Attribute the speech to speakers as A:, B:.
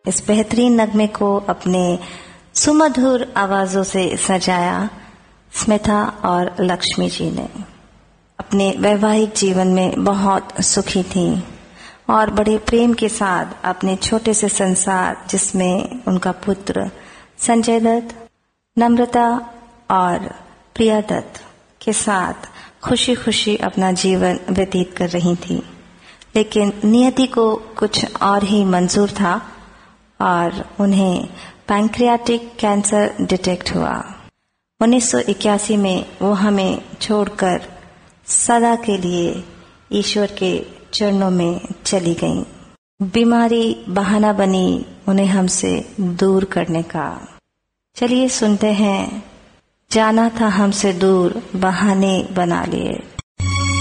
A: इस बेहतरीन नगमे को अपने सुमधुर आवाजों से सजाया स्मिता और लक्ष्मी जी ने। अपने वैवाहिक जीवन में बहुत सुखी थीं और बड़े प्रेम के साथ अपने छोटे से संसार, जिसमें उनका पुत्र संजय दत्त, नम्रता और प्रिया दत्त के साथ खुशी खुशी अपना जीवन व्यतीत कर रही थी। लेकिन नियति को कुछ और ही मंजूर था और उन्हें पैंक्रियाटिक कैंसर डिटेक्ट हुआ। 1981 में वो हमें छोड़कर सदा के लिए ईश्वर के चरणों में चली गईं। बीमारी बहाना बनी उन्हें हमसे दूर करने का। चलिए सुनते हैं, जाना था हमसे दूर बहाने बना लिए।